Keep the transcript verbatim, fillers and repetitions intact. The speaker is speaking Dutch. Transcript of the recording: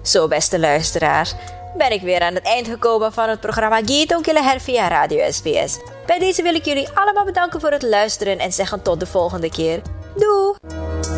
Zo, beste luisteraars, ben ik weer aan het eind gekomen van het programma Gitong Kilaher via Radio S B S. Bij deze wil ik jullie allemaal bedanken voor het luisteren en zeggen tot de volgende keer. Doei!